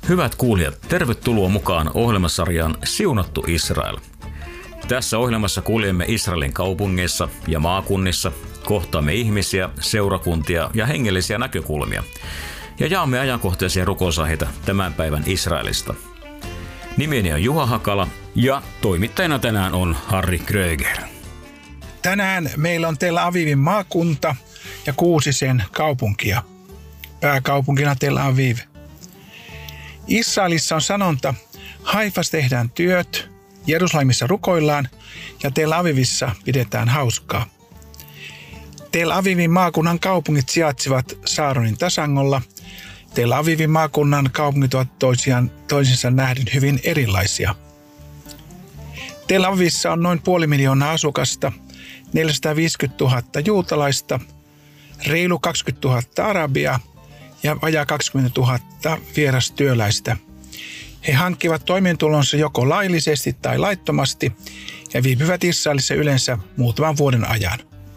Hyvät kuulijat, tervetuloa mukaan ohjelmasarjaan Siunattu Israel. Tässä ohjelmassa kuljemme Israelin kaupungeissa ja maakunnissa, kohtaamme ihmisiä, seurakuntia ja hengellisiä näkökulmia ja jaamme ajankohtaisia rukousaiheita tämän päivän Israelista. Nimeni on Juha Hakala ja toimittajana tänään on Harri Kröger. Tänään meillä on Tel Avivin maakunta ja 6 sen kaupunkia. Pääkaupunkina Tel Aviv. Israelissa on sanonta, Haifassa tehdään työt, Jerusalemissa rukoillaan ja Tel Avivissa pidetään hauskaa. Tel Avivin maakunnan kaupungit sijaitsevat Saaronin tasangolla. Tel Avivin maakunnan kaupungit ovat toisinsa nähden hyvin erilaisia. Tel Avivissa on noin 500,000 asukasta, 450 000 juutalaista, reilu 20 000 arabia ja vajaa 20 000 vierastyöläistä. He hankkivat toimeentulonsa joko laillisesti tai laittomasti ja viipyvät Israelissa yleensä muutaman vuoden ajan.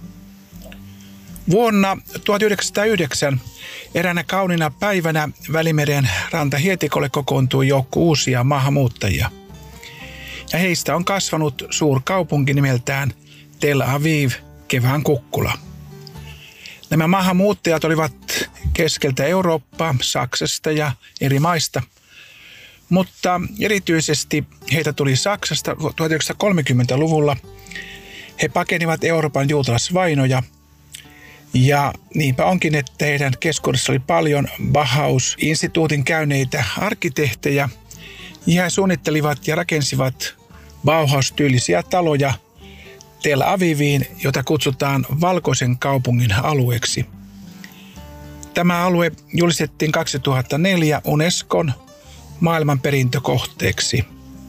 Vuonna 1909 eräänä kauniina päivänä Välimeren rantahietikolle kokoontui joukko uusia maahanmuuttajia. Ja heistä on kasvanut suurkaupunki nimeltään Tel Aviv, kevään kukkula. Nämä maahanmuuttajat olivat keskeltä Eurooppaa, Saksasta ja eri maista, mutta erityisesti heitä tuli Saksasta 1930-luvulla. He pakenivat Euroopan juutalaisvainoja ja niinpä onkin, että heidän keskuudessa oli paljon Bauhaus-instituutin käyneitä arkkitehtejä ja he suunnittelivat ja rakensivat Bauhaus-tyylisiä taloja Tel Aviviin, jota kutsutaan Valkoisen kaupungin alueeksi. Tämä alue julistettiin 2004 Unescon maailmanperintökohteeksi.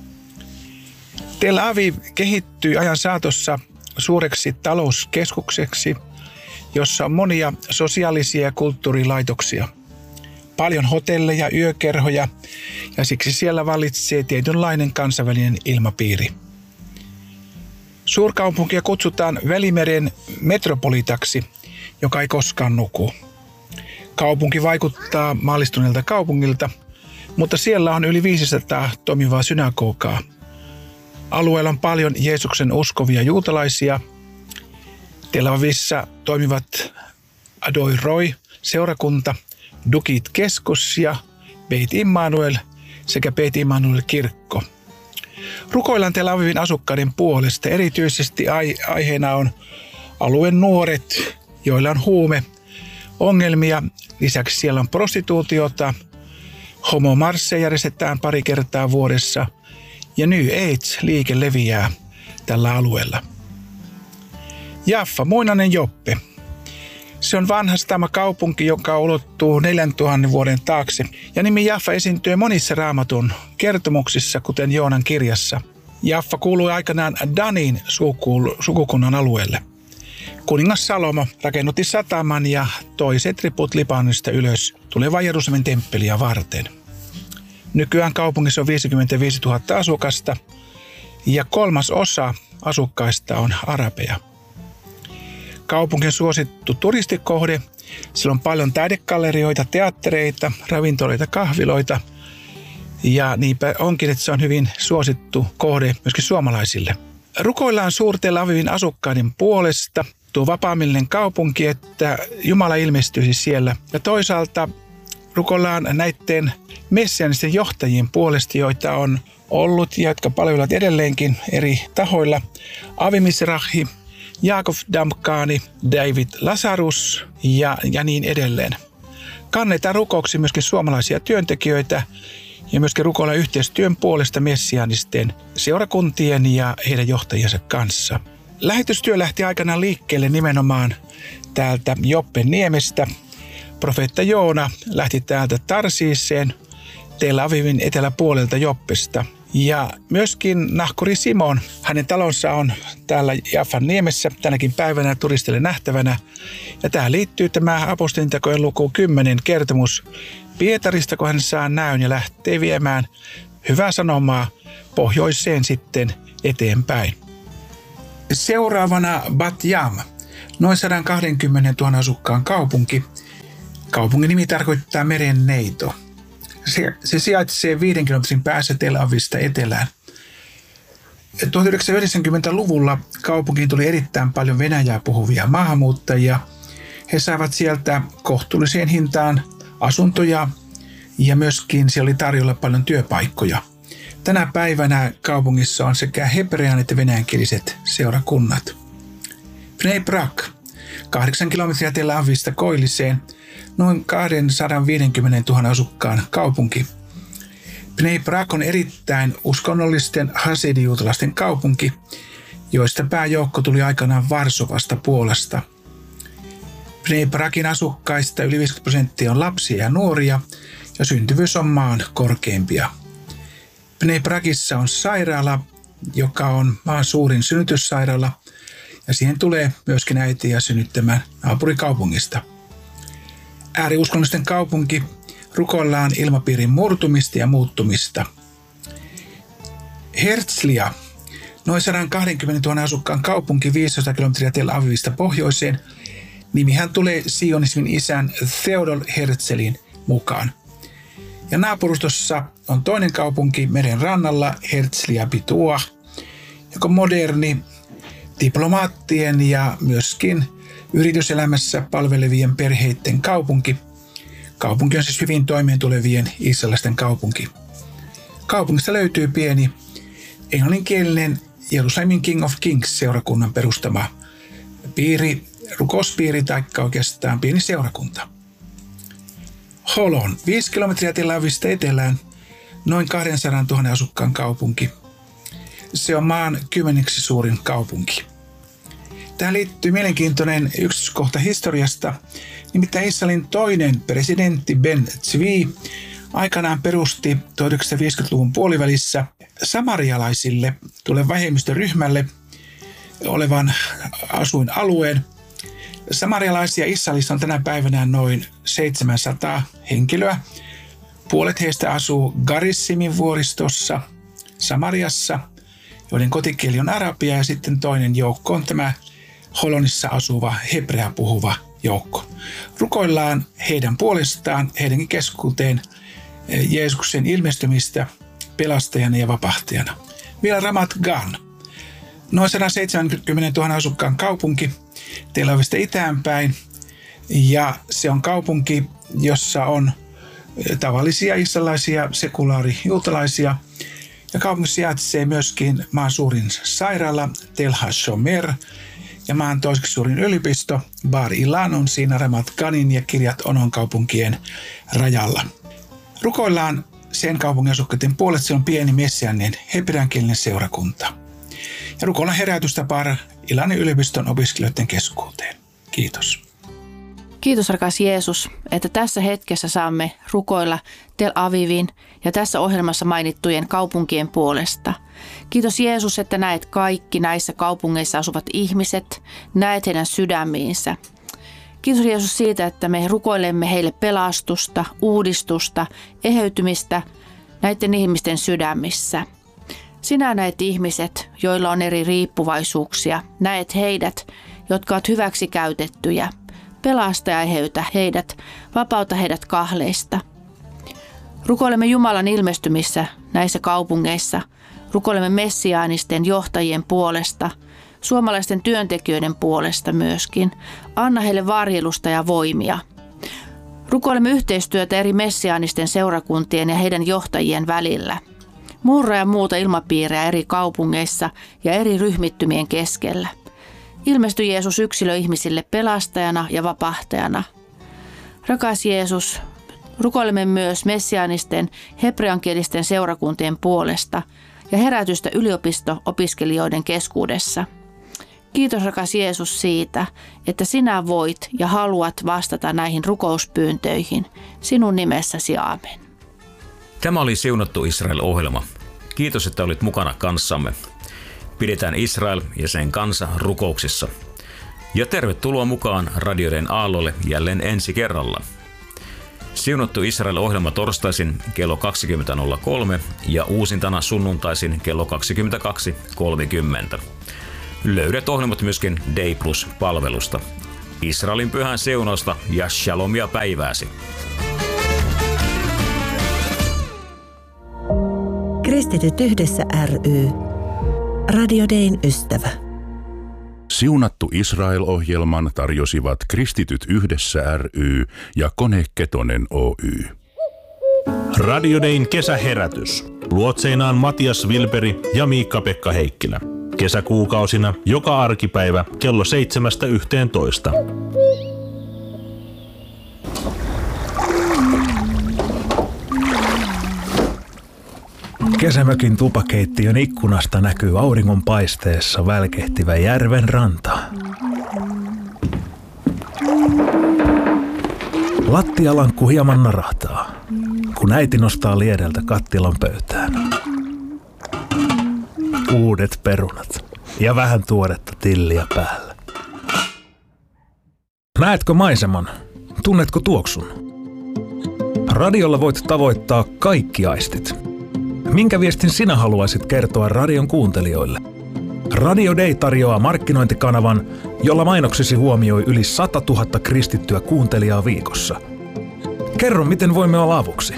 Tel Aviv kehittyi ajan saatossa suureksi talouskeskukseksi, jossa on monia sosiaalisia ja kulttuurilaitoksia. Paljon hotelleja, yökerhoja ja siksi siellä vallitsee tietynlainen kansainvälinen ilmapiiri. Suurkaupunkia kutsutaan Välimeren metropolitaksi, joka ei koskaan nuku. Kaupunki vaikuttaa maallistuneelta kaupungilta, mutta siellä on yli 500 toimivaa synagogaa. Alueella on paljon Jeesuksen uskovia juutalaisia. Tel Avivissa toimivat Adoi Roi seurakunta, Dukit keskus ja Beit Immanuel sekä Beit Immanuel kirkko. Rukoillaan Tel Avivin asukkaiden puolesta. Erityisesti aiheena on alueen nuoret, joilla on huumeongelmia. Lisäksi siellä on prostituutiota. Homomarsseja järjestetään pari kertaa vuodessa ja New Age-liike leviää tällä alueella. Jaffa, muinainen Joppe. Se on vanhastama kaupunki, joka ulottuu 4000 vuoden taakse ja nimi Jaffa esiintyy monissa Raamatun kertomuksissa, kuten Joonan kirjassa. Jaffa kuului aikanaan Danin sukukunnan alueelle. Kuningas Salomo rakennutti sataman ja toi Setriput Libanonista ylös tulevaa Jerusalemin temppeliä varten. Nykyään kaupungissa on 55 000 asukasta ja 1/3 asukkaista on arabeja. Kaupunkin suosittu turistikohde. Siellä on paljon taidegallerioita, teattereita, ravintoloita, kahviloita ja niinpä onkin, että se on hyvin suosittu kohde myöskin suomalaisille. Rukoillaan Tel Avivin asukkaiden puolesta. Tuo vapaamielinen kaupunki, että Jumala ilmestyisi siellä. Ja toisaalta rukoillaan näiden messianisten johtajien puolesta, joita on ollut ja jotka palvelevat edelleenkin eri tahoilla. Avi Mizrahi, Jaakov Damkani, David Lazarus ja niin edelleen. Kannetaan rukouksi myöskin suomalaisia työntekijöitä ja myöskin rukoillaan yhteistyön puolesta messianisten seurakuntien ja heidän johtajiensa kanssa. Lähetystyö lähti aikanaan liikkeelle nimenomaan täältä Joppen niemestä. Profeetta Joona lähti täältä Tarsiiseen Tel Avivin eteläpuolelta Joppesta. Ja myöskin nahkuri Simon, hänen talonsa on täällä Jaffan niemessä tänäkin päivänä turistille nähtävänä. Ja tähän liittyy tämä apostolintekojen luku 10 kertomus Pietarista, kun hän saa näyn ja lähtee viemään hyvää sanomaa pohjoiseen sitten eteenpäin. Seuraavana Bat Yam, noin 120 000 asukkaan kaupunki. Kaupungin nimi tarkoittaa meren neito. Se sijaitsee 5 kilometrin päässä Tel Avivista etelään. 1990-luvulla kaupunkiin tuli erittäin paljon venäjää puhuvia maahanmuuttajia. He saivat sieltä kohtuulliseen hintaan asuntoja ja myöskin siellä oli tarjolla paljon työpaikkoja. Tänä päivänä kaupungissa on sekä hebrean että venäjänkieliset seurakunnat. Bnei Brak, 8 kilometriä Tel Avivista koilliseen, noin 250 000 asukkaan kaupunki. Bnei Brak on erittäin uskonnollisten hasidijuutalaisten kaupunki, joista pääjoukko tuli aikanaan Varsovasta Puolasta. Bnei Brakin asukkaista yli 50% on lapsia ja nuoria ja syntyvyys on maan korkeimpia. Bnei Brakissa on sairaala, joka on maan suurin synnytyssairaala ja siihen tulee myöskin äitiä synnyttämään naapurikaupungista. Ääriuskonnollisten kaupunki, rukoillaan ilmapiirin murtumista ja muuttumista. Herzliya, noin 120 000 asukkaan kaupunki 15 kilometriä Tel Avivista pohjoiseen. Nimihän tulee sionismin isän Theodor Herzlin mukaan. Ja naapurustossa on toinen kaupunki meren rannalla, Herzliya Pituah, joka on moderni, diplomaattien ja myöskin yrityselämässä palvelevien perheiden kaupunki. Kaupunki on siis hyvin toimeentulevien israelilaisten kaupunki. Kaupungista löytyy pieni englanninkielinen Jerusalemin King of Kings seurakunnan perustama piiri, rukouspiiri tai oikeastaan pieni seurakunta. Holon, 5 kilometriä Tel Avivista etelään, noin 200 000 asukkaan kaupunki. Se on maan 10. suurin kaupunki. Tähän liittyy mielenkiintoinen yksityiskohta historiasta, nimittäin Israelin toinen presidentti Ben Tzvi aikanaan perusti 1950-luvun puolivälissä samarialaisille tuolle vähemmistöryhmälle olevan asuinalueen. Samarialaisia Israelissa on tänä päivänä noin 700 henkilöä. Puolet heistä asuu Garissimin vuoristossa Samariassa, joiden kotikieli on arabia, ja sitten toinen joukko on tämä Holonissa asuva hebrea puhuva joukko. Rukoillaan heidän puolestaan, heidänkin keskuuteen Jeesuksen ilmestymistä pelastajana ja vapahtajana. Vielä Ramat Gan, noin 170 000 asukkaan kaupunki Tel Avivista itäänpäin, ja se on kaupunki, jossa on tavallisia israelaisia sekulaarijuutalaisia, ja kaupungissa sijaitsee myöskin maan suurin sairaala Tel HaShomer ja maan toiseksi suurin yliopisto Bar Ilan on siinä Ramat Ganin ja Kiryat Onon kaupunkien rajalla. Rukoillaan sen kaupungin asukkaiden puolesta, se on pieni messiaaninen hebreankielinen seurakunta. Ja rukoillaan herätystä Bar Ilanin yliopiston opiskelijoiden keskuuteen. Kiitos. Kiitos rakas Jeesus, että tässä hetkessä saamme rukoilla Tel Avivin ja tässä ohjelmassa mainittujen kaupunkien puolesta. Kiitos Jeesus, että näet kaikki näissä kaupungeissa asuvat ihmiset, näet heidän sydämiinsä. Kiitos Jeesus siitä, että me rukoilemme heille pelastusta, uudistusta, eheytymistä näiden ihmisten sydämissä. Sinä näet ihmiset, joilla on eri riippuvaisuuksia, näet heidät, jotka ovat hyväksi käytettyjä. Pelasta ja eheytä heidät, vapauta heidät kahleista. Rukoilemme Jumalan ilmestymissä näissä kaupungeissa. Rukoilemme messiaanisten johtajien puolesta, suomalaisten työntekijöiden puolesta myöskin. Anna heille varjelusta ja voimia. Rukoilemme yhteistyötä eri messiaanisten seurakuntien ja heidän johtajien välillä. Murra ja muuta ilmapiirejä eri kaupungeissa ja eri ryhmittymien keskellä. Ilmesty Jeesus yksilöihmisille pelastajana ja vapahtajana. Rakas Jeesus, rukoilemme myös messiaanisten hebreankielisten seurakuntien puolesta ja herätystä yliopisto-opiskelijoiden keskuudessa. Kiitos rakas Jeesus siitä, että sinä voit ja haluat vastata näihin rukouspyyntöihin. Sinun nimessäsi aamen. Tämä oli Siunattu Israel-ohjelma. Kiitos, että olit mukana kanssamme. Pidetään Israel ja sen kansa rukouksissa. Ja tervetuloa mukaan radioiden aallolle jälleen ensi kerralla. Siunattu Israel-ohjelma torstaisin kello 20.03 ja uusintana sunnuntaisin kello 22.30. Löydät ohjelmat myöskin Day Plus-palvelusta. Israelin pyhän siunausta ja shalomia päivääsi. Kristityt yhdessä ry. Radio Dayn ystävä. Siunattu Israel-ohjelman tarjosivat Kristityt yhdessä ry ja Kone Ketonen Oy. Radio Dayn kesäherätys. Luotseinaan Matias Vilperi ja Miikka-Pekka Heikkilä. Kesäkuukausina joka arkipäivä kello 7–11. Kesämökin tupakeittiön ikkunasta näkyy auringonpaisteessa välkehtivä järven ranta. Lattialankku hieman narahtaa, kun äiti nostaa liedeltä kattilan pöytään. Uudet perunat ja vähän tuoretta tilliä päällä. Näetkö maiseman? Tunnetko tuoksun? Radiolla voit tavoittaa kaikki aistit. Minkä viestin sinä haluaisit kertoa radion kuuntelijoille? Radio Day tarjoaa markkinointikanavan, jolla mainoksesi huomioi yli 100 000 kristittyä kuuntelijaa viikossa. Kerro, miten voimme olla avuksi.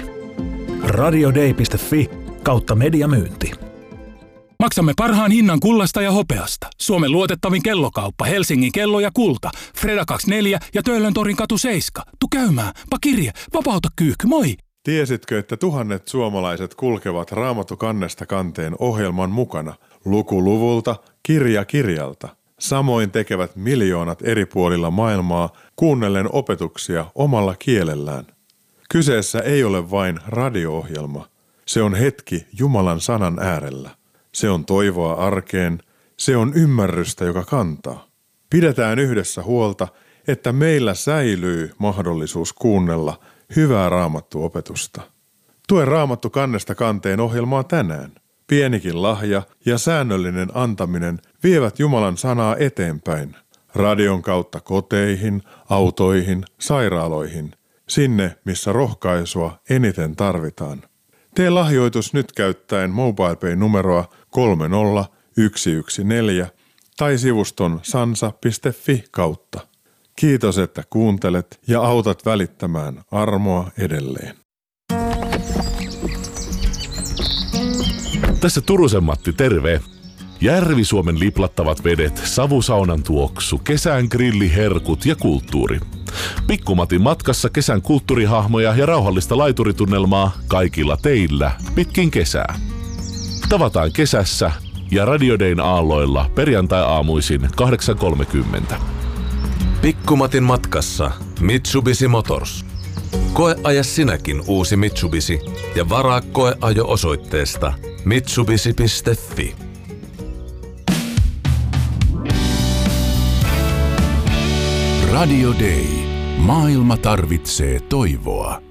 radioday.fi/mediamyynti. Maksamme parhaan hinnan kullasta ja hopeasta. Suomen luotettavin kellokauppa, Helsingin kello ja kulta. Freda 24 ja Töölöntorin katu 7. Tu käymään, pakirje, vapauta kyykky, moi! Tiesitkö, että tuhannet suomalaiset kulkevat Raamattu kannesta kanteen ohjelman mukana, luku luvulta, kirja kirjalta? Samoin tekevät miljoonat eri puolilla maailmaa kuunnellen opetuksia omalla kielellään. Kyseessä ei ole vain radio-ohjelma. Se on hetki Jumalan sanan äärellä. Se on toivoa arkeen. Se on ymmärrystä, joka kantaa. Pidetään yhdessä huolta, että meillä säilyy mahdollisuus kuunnella hyvää raamattuopetusta. Tue Raamattu kannesta kanteen ohjelmaa tänään. Pienikin lahja ja säännöllinen antaminen vievät Jumalan sanaa eteenpäin. Radion kautta koteihin, autoihin, sairaaloihin. Sinne, missä rohkaisua eniten tarvitaan. Tee lahjoitus nyt käyttäen MobilePay-numeroa 30114 tai sivuston sansa.fi kautta. Kiitos, että kuuntelet ja autat välittämään armoa edelleen. Tässä Turusen Matti, terve! Järvi-Suomen liplattavat vedet, savusaunan tuoksu, kesän grilliherkut ja kulttuuri. Pikkumatin matkassa kesän kulttuurihahmoja ja rauhallista laituritunnelmaa kaikilla teillä pitkin kesää. Tavataan kesässä ja Radio Dayn aalloilla perjantai-aamuisin 8:30. Pikkumatin matkassa Mitsubishi Motors. Koeaja sinäkin uusi Mitsubishi ja varaa koeajo osoitteesta mitsubishi.fi. Radio Day. Maailma tarvitsee toivoa.